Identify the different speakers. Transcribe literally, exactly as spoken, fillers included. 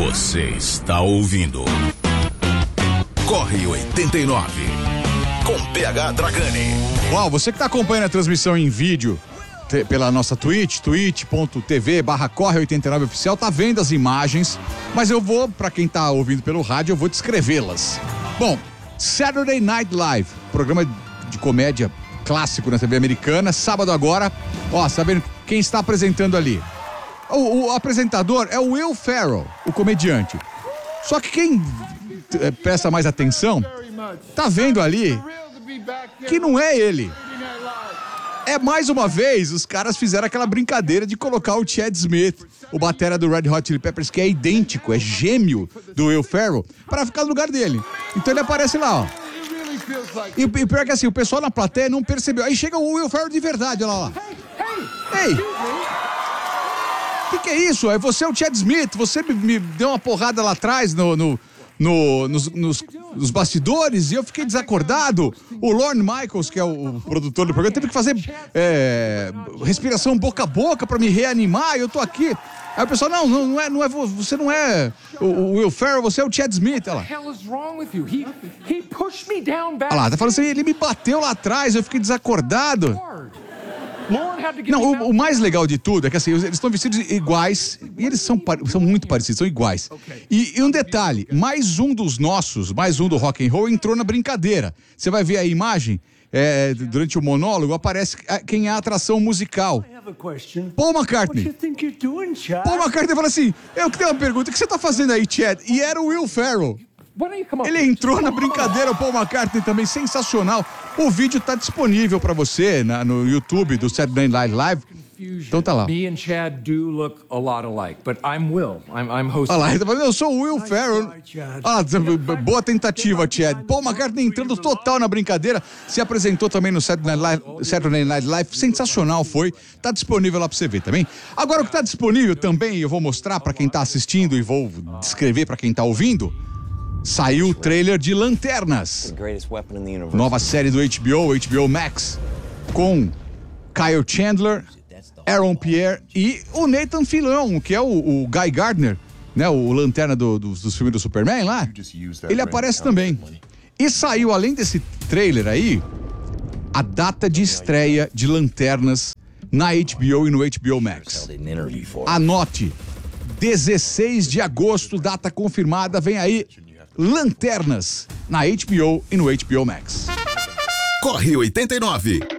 Speaker 1: Você está ouvindo Corre oitenta e nove com P H Dragani.
Speaker 2: Uau, você que está acompanhando a transmissão em vídeo te, pela nossa Twitch, twitch.tv barra Corre oitenta e nove oficial, tá vendo as imagens, mas eu vou, para quem tá ouvindo pelo rádio, eu vou descrevê-las. Bom, Saturday Night Live, programa de comédia clássico na T V americana, sábado agora, ó, sabendo quem está apresentando ali? O, o apresentador é o Will Ferrell, o comediante. Só que quem é, presta mais atenção, tá vendo ali que não é ele. É mais uma vez, os caras fizeram aquela brincadeira de colocar o Chad Smith, o batera do Red Hot Chili Peppers, que é idêntico, é gêmeo do Will Ferrell, para ficar no lugar dele. Então ele aparece lá, ó. E o pior é que assim, o pessoal na plateia não percebeu. Aí chega o Will Ferrell de verdade, olha lá. Ei! O que, que é isso? É você, o Chad Smith, você me, me deu uma porrada lá atrás no, no, no, nos, nos, nos bastidores e eu fiquei desacordado. O Lorne Michaels, que é o, o produtor do programa, teve que fazer é, respiração boca a boca pra me reanimar e eu tô aqui. Aí o pessoal, não, não, não, é, não é, você não é o, o Will Ferrell, você é o Chad Smith. Olha lá. Olha lá, tá falando assim, ele me bateu lá atrás, eu fiquei desacordado. Não, o, o mais legal de tudo é que assim, eles estão vestidos iguais, e eles são, são muito parecidos, são iguais. E, e um detalhe, mais um dos nossos, mais um do rock and roll entrou na brincadeira. Você vai ver a imagem, é, durante o monólogo, aparece quem é a atração musical. Paul McCartney. Paul McCartney fala assim, eu que tenho uma pergunta, o que você tá fazendo aí, Chad? E era o Will Ferrell. Ele entrou na brincadeira, o Paul McCartney também, sensacional. O vídeo tá disponível pra você na, no YouTube do Saturday Night Live. Então tá lá.
Speaker 3: Me and Chad do look a lot alike, but I'm Will. I'm, I'm hosting.
Speaker 2: Olha lá, eu sou o Will Ferrell. Ah, boa tentativa, Chad. Paul McCartney entrando total na brincadeira. Se apresentou também no Saturday Night Live. Saturday Night Live. Sensacional foi. Tá disponível lá pra você ver também. Agora o que tá disponível também, eu vou mostrar pra quem tá assistindo e vou descrever pra quem tá ouvindo. Saiu o trailer de Lanternas, nova série do H B O, H B O Max, com Kyle Chandler, Aaron Pierre e o Nathan Fillion, que é o, o Guy Gardner, né, o Lanterna do, do, dos filmes do Superman lá, ele aparece também. E saiu, além desse trailer aí, a data de estreia de Lanternas na H B O e no H B O Max. Anote, dezesseis de agosto, data confirmada, vem aí Lanternas na H B O e no H B O Max.
Speaker 1: Corre oitenta e nove.